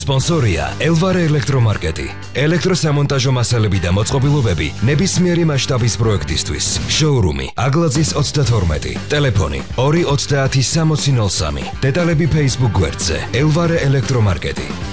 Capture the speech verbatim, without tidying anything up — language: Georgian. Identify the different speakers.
Speaker 1: სპონსორია ელვარე ელექტრომარკეტი. ელექტროსამონტაჟო მასალები და მოწყობილობები ნებისმიერი მასშტაბის პროექტისთვის. შოურუმი აგლაძის ოცდათორმეტი. ტელეფონი ორი ოცდაათი სამოცი ნოლ სამი. დეტალები Facebook გვერდზე ელვარე ელექტრომარკეტი.